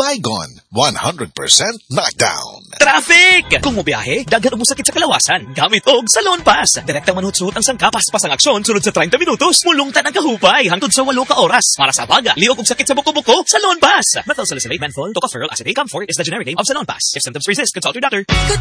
Baygon, 100% knockdown. Traffic! Kung mobiyahe, daghan mo sakit sa kalawasan. Gamit og Salon Pass. Direktang manhut-suhot ang sangkapas pasang aksyon sunod sa 30 minutos. Mulungtan ang kahupay hangtod sa 8 ka oras. Para sa baga, liog og sakit sa buko-buko, Salon Pass. Methylsalicylate menthol, tocopherol acetate, Camphor is the generic name of Salon Pass. If symptoms persist, consult your doctor.